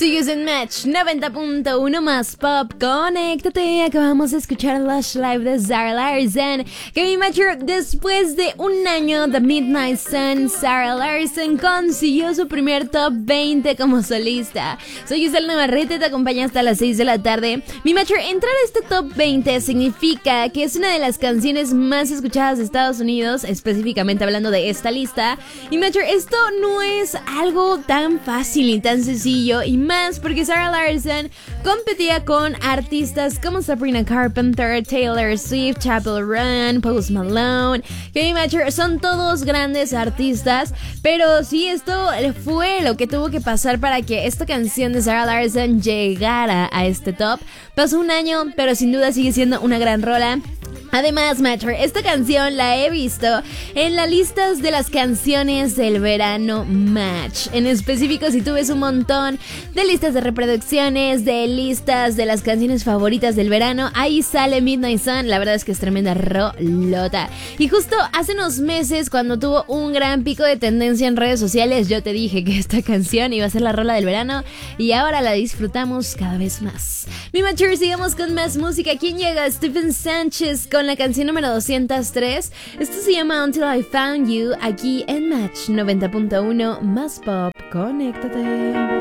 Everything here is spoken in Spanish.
Sigues en Match 90.1 más pop. Conéctate. Acabamos de escuchar Lush Live de Zara Larsson. Que mi Matcher, después de un año de Midnight Sun, Zara Larsson consiguió su primer top 20 como solista. Soy Giselle Navarrete, te acompaño hasta las 6 de la tarde. Mi Matcher, entrar a este top 20 significa que es una de las canciones más escuchadas de Estados Unidos, específicamente hablando de esta lista. Y Matcher, esto no es algo tan fácil ni tan sencillo, y más porque Zara Larsson competía con artistas como Sabrina Carpenter, Taylor Swift, Chappell Roan, Post Malone, Kenny Matcher. Son todos grandes artistas, pero sí, esto fue lo que tuvo que pasar para que esta canción de Zara Larsson llegara a este top. Pasó un año, pero sin duda sigue siendo una gran rola. Además, Matcher, esta canción la he visto en las listas de las canciones del verano Match. En específico, si tú ves un montón de listas de reproducciones, de listas de las canciones favoritas del verano, ahí sale Midnight Sun. La verdad es que es tremenda rolota. Y justo hace unos meses, cuando tuvo un gran pico de tendencia en redes sociales, yo te dije que esta canción iba a ser la rola del verano, y ahora la disfrutamos cada vez más. Mi Matcher, sigamos con más música. ¿Quién llega? Stephen Sánchez con la canción número 203. Esto se llama Until I Found You, aquí en Match 90.1 más pop. Conéctate.